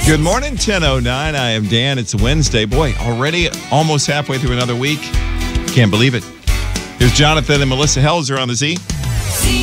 Good morning, 10:09. I am Dan. It's a Wednesday. Boy, already almost halfway through another week. Can't believe it. Here's Jonathan and Melissa Helzer on the Z.